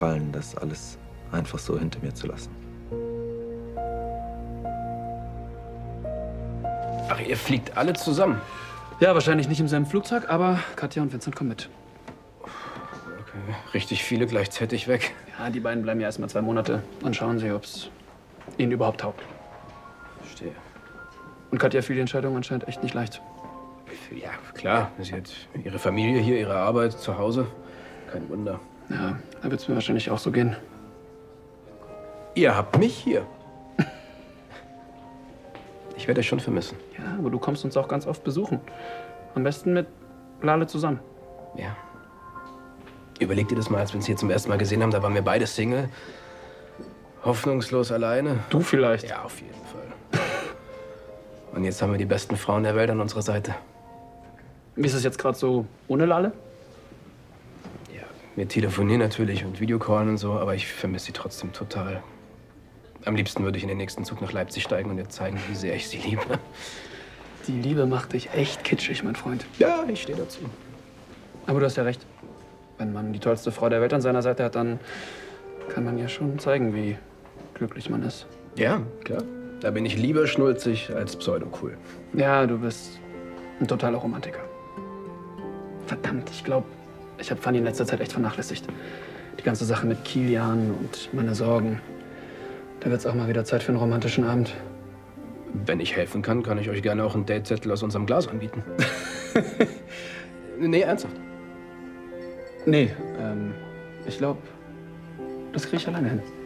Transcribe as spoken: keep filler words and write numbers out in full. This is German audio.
fallen, das alles einfach so hinter mir zu lassen. Ach, ihr fliegt alle zusammen? Ja, wahrscheinlich nicht im selben Flugzeug, aber Katja und Vincent kommen mit. Okay, richtig viele gleichzeitig weg. Ja, die beiden bleiben ja erst mal zwei Monate. Dann schauen sie, ob es ihnen überhaupt taugt. Verstehe. Und Katja fiel die Entscheidung anscheinend echt nicht leicht. Ja, klar. Sie hat ihre Familie hier, ihre Arbeit zu Hause. Kein Wunder. Ja, da wird es mir wahrscheinlich auch so gehen. Ihr habt mich hier. Ich werde euch schon vermissen. Ja, aber du kommst uns auch ganz oft besuchen. Am besten mit Lale zusammen. Ja. Überleg dir das mal, als wir uns hier zum ersten Mal gesehen haben, da waren wir beide Single. Hoffnungslos alleine. Du vielleicht. Ja, auf jeden Fall. Und jetzt haben wir die besten Frauen der Welt an unserer Seite. Wie ist es jetzt gerade so ohne Lale? Ja, wir telefonieren natürlich und Videocallen und so, aber ich vermisse sie trotzdem total. Am liebsten würde ich in den nächsten Zug nach Leipzig steigen und ihr zeigen, wie sehr ich sie liebe. Die Liebe macht dich echt kitschig, mein Freund. Ja, ich stehe dazu. Aber du hast ja recht. Wenn man die tollste Frau der Welt an seiner Seite hat, dann kann man ja schon zeigen, wie glücklich man ist. Ja, klar. Da bin ich lieber schnulzig als pseudo-cool. Ja, du bist ein totaler Romantiker. Verdammt, ich glaube, ich habe Fanny in letzter Zeit echt vernachlässigt. Die ganze Sache mit Kilian und meine Sorgen. Da wird's auch mal wieder Zeit für einen romantischen Abend. Wenn ich helfen kann, kann ich euch gerne auch einen Datezettel aus unserem Glas anbieten. Nee, ernsthaft. Nee, ähm, ich glaube, das kriege ich alleine hin.